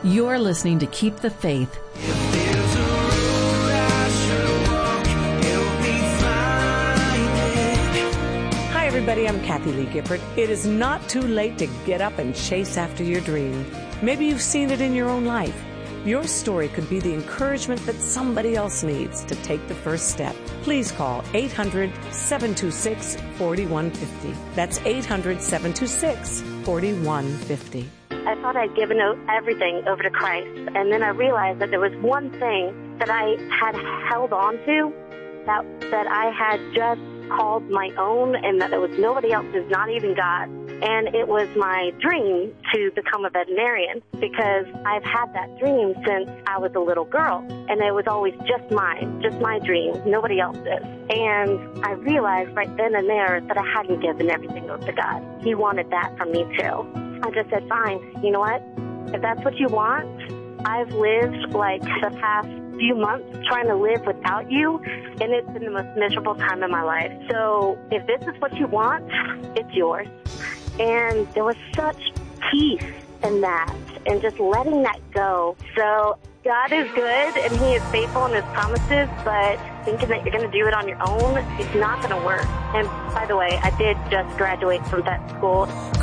You're listening to Keep the Faith. Hi, everybody. I'm Kathy Lee Gifford. It is not too late to get up and chase after your dream. Maybe you've seen it in your own life. Your story could be the encouragement that somebody else needs to take the first step. Please call 800-726-4150. That's 800-726-4150. I thought I'd given everything over to Christ, and then I realized that there was one thing that I had held on to, that I had just called my own, and that there was nobody else's, not even God. And it was my dream to become a veterinarian, because I've had that dream since I was a little girl, and it was always just my dream, nobody else's. And I realized right then and there that I hadn't given everything over to God. He wanted that from me too. I just said, fine, you know what? If that's what you want, I've lived like the past few months trying to live without you, and it's been the most miserable time of my life. So if this is what you want, it's yours. And there was such peace in that, and just letting that go. So God is good, and He is faithful in His promises, but thinking that you're going to do it on your own, it's not going to work. And by the way, I did just graduate from vet school.